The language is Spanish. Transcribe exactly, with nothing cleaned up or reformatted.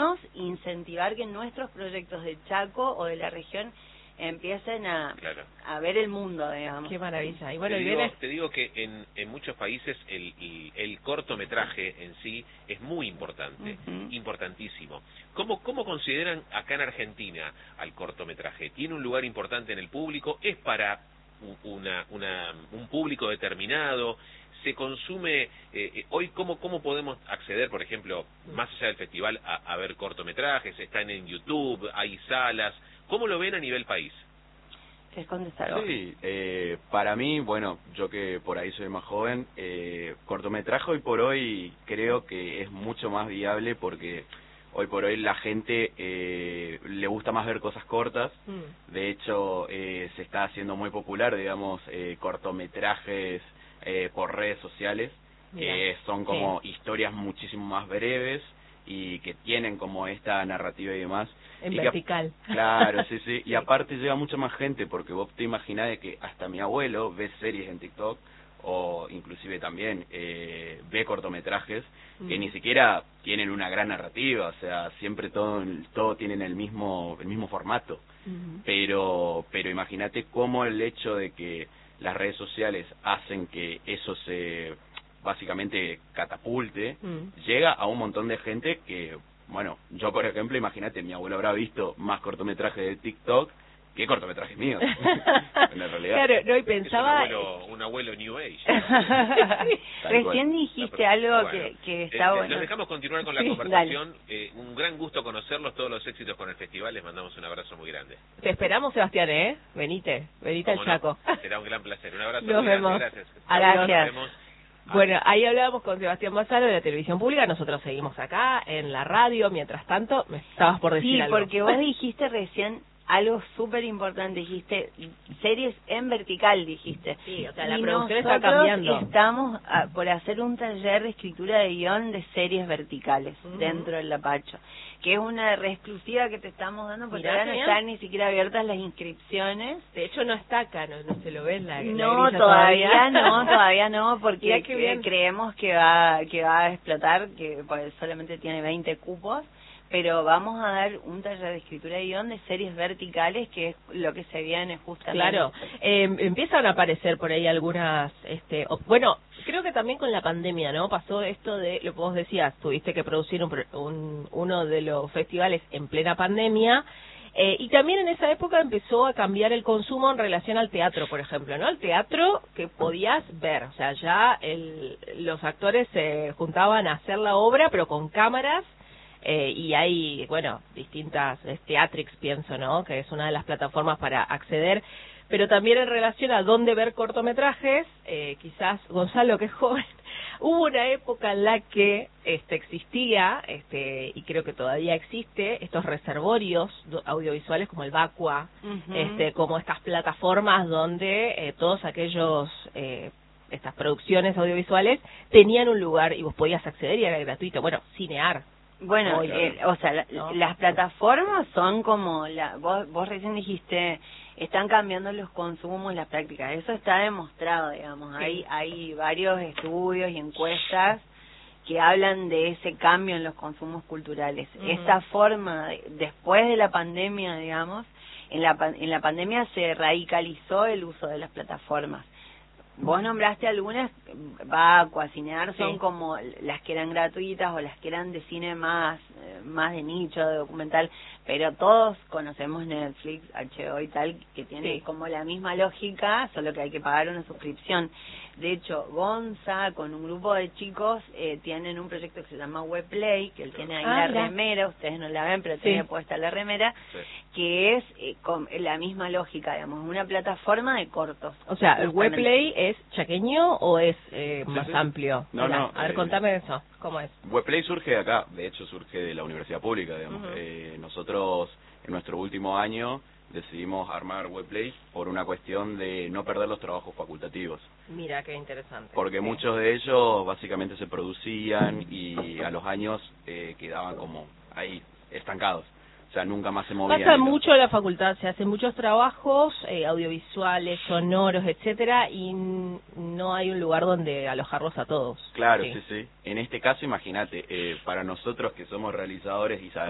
ayudarnos, incentivar que nuestros proyectos de Chaco o de la región empiecen a, claro. a ver el mundo, digamos. Qué maravilla. Y bueno, te, y digo, vienes... te digo que en, en muchos países el, el, el cortometraje en sí es muy importante, Uh-huh. importantísimo. ¿Cómo, ¿Cómo consideran acá en Argentina al cortometraje? ¿Tiene un lugar importante en el público? ¿Es para una, una, un público determinado? ¿Se consume eh, hoy? ¿Cómo, ¿Cómo podemos acceder, por ejemplo, más allá del festival, a, a ver cortometrajes? ¿Están en YouTube? ¿Hay salas? ¿Cómo lo ven a nivel país? ¿Quieres contestar vos? Sí, eh, para mí, bueno, yo que por ahí soy más joven, eh, cortometraje hoy por hoy creo que es mucho más viable porque hoy por hoy la gente eh, le gusta más ver cosas cortas. Mm. De hecho, eh, se está haciendo muy popular, digamos, eh, cortometrajes eh, por redes sociales, Mira, que son como sí. historias muchísimo más breves y que tienen como esta narrativa y demás. En y vertical. Que, claro, sí, sí, y aparte llega mucha más gente, porque vos te imaginás de que hasta mi abuelo ve series en TikTok, o inclusive también eh, ve cortometrajes, mm. que ni siquiera tienen una gran narrativa, o sea, siempre todo todo tienen el mismo el mismo formato, mm. pero pero imagínate cómo el hecho de que las redes sociales hacen que eso se básicamente catapulte, mm. llega a un montón de gente que, bueno, yo por ejemplo, imagínate, mi abuelo habrá visto más cortometrajes de TikTok que cortometrajes míos, en la realidad. Claro, no, y pensaba... Es un abuelo, un abuelo New Age. Recién dijiste no, algo bueno, que, que está eh, bueno. Los dejamos continuar con la sí, conversación. Eh, un gran gusto conocerlos, todos los éxitos con el festival. Les mandamos un abrazo muy grande. Te esperamos, Sebastián, ¿eh? Venite, venite al Chaco. No? Será un gran placer. Un abrazo Nos muy vemos. grande. Gracias. Gracias. Nos vemos. Bueno, ahí hablábamos con Sebastián Mazzaro de la televisión pública, nosotros seguimos acá en la radio, mientras tanto, me estabas por decir sí, algo. Sí, porque vos dijiste recién algo súper importante, dijiste series en vertical, dijiste. Sí, o sea, la y producción está cambiando. Estamos a, por hacer un taller de escritura de guión de series verticales uh-huh. dentro del Lapacho, que es una re exclusiva que te estamos dando porque ahora no están ni siquiera abiertas las inscripciones. De hecho no está acá, no, no se lo ve en la, en No, la todavía, todavía no, todavía no, porque que bien. creemos que va que va a explotar, que pues, solamente tiene veinte cupos. Pero vamos a dar un taller de escritura de guión de series verticales, que es lo que se viene justamente. Claro, eh, empiezan a aparecer por ahí algunas, este, o, bueno, creo que también con la pandemia, ¿no? Pasó esto de, lo que vos decías, tuviste que producir un, un, uno de los festivales en plena pandemia, eh, y también en esa época empezó a cambiar el consumo en relación al teatro, por ejemplo, ¿no? El teatro que podías ver, o sea, ya el, los actores se juntaban a hacer la obra, pero con cámaras. Eh, y hay, bueno, distintas, es Teatrix, pienso, ¿no?, que es una de las plataformas para acceder, pero también en relación a dónde ver cortometrajes, eh, quizás Gonzalo, que es joven, hubo una época en la que este existía, este y creo que todavía existe, estos reservorios audiovisuales como el Vacua, uh-huh. este como estas plataformas donde eh, todos aquellos... Eh, estas producciones audiovisuales tenían un lugar y vos podías acceder y era gratuito. Bueno, Cinear. Bueno, oh, eh, o sea, la, ¿no? las plataformas son como, la vos, vos recién dijiste, están cambiando los consumos, las prácticas. Eso está demostrado, digamos. Sí. Hay, hay varios estudios y encuestas que hablan de ese cambio en los consumos culturales. Uh-huh. Esa forma, después de la pandemia, digamos, en la, en la pandemia se radicalizó el uso de las plataformas. Vos nombraste algunas, Vacua, Cinear, son sí. como las que eran gratuitas o las que eran de cine más más de nicho, de documental, pero todos conocemos Netflix, H B O y tal, que tiene sí. como la misma lógica, solo que hay que pagar una suscripción. De hecho, Gonza, con un grupo de chicos, eh, tienen un proyecto que se llama Webplay, que él tiene ahí ah, la mira. remera, ustedes no la ven, pero sí. tiene puesta la remera, sí. que es eh, con la misma lógica, digamos, una plataforma de cortos. O sea, ¿el Webplay es chaqueño o es eh, más sí, sí. amplio? No, no. A ver, eh, contame eso, ¿cómo es? Webplay surge de acá, de hecho surge de la universidad pública, digamos. Uh-huh. eh, nosotros, en nuestro último año, decidimos armar Webplay por una cuestión de no perder los trabajos facultativos. Mira, qué interesante. Porque sí. muchos de ellos básicamente se producían y a los años eh, quedaban como ahí, estancados. O sea, nunca más se movían. Pasa mucho en la facultad, se hacen muchos trabajos eh, audiovisuales, sonoros, etcétera, y no hay un lugar donde alojarlos a todos. Claro, sí, sí, sí. En este caso, imagínate, eh, para nosotros que somos realizadores y sabemos